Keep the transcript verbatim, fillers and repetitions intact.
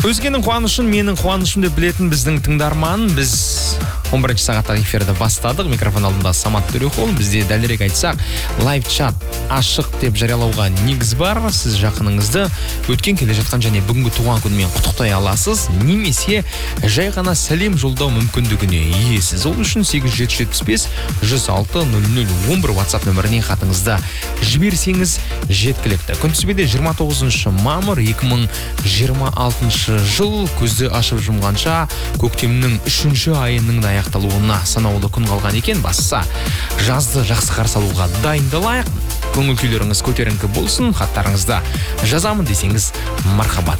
Өзгенің қуанышын менің қуанышым деп білетін біздің тыңдарман. Біз он бірінші сағаттағы эфирді бастадық. Микрофон алдында Самат Төрехол. Бізде дәлірек айтсақ, лайв чат ашық деп жариялауға негіз бар. Сіз жақыныңызды өткен келе жатқан және бүгінгі туған күнімен құттықтай аласыз, немесе жай ғана сәлем жолдау мүмкіндігіне иесіз. Ол үшін сегіз жеті жетпіс бес жүз алты нөл нөл он бір WhatsApp нөміріне хатыңызды жіберсеңіз жеткілікті. Күнтізбеде жиырма тоғызыншы мамыр екі мың жиырма алтыншы жыл, көзді ашып жұмғанша көктемнің үшінші айының да аяқталуына санаулы күн қалған екен. Басса жазды жақсы қарсы алуға дайындалайық. Көңіл күйлеріңіз көтеріңкі болсын. Хаттарыңызда жазамын десеңіз мархабат.